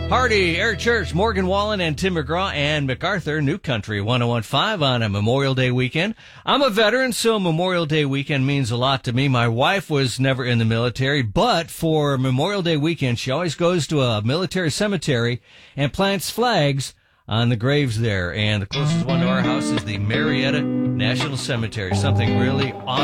Hardy, Eric Church, Morgan Wallen, and Tim McGraw and MacArthur, New Country 101.5 on a Memorial Day weekend. I'm a veteran, so Memorial Day weekend means a lot to me. My wife was never in the military, but for Memorial Day weekend, she always goes to a military cemetery and plants flags on the graves there. And the closest one to our house is the Marietta National Cemetery, something really awesome.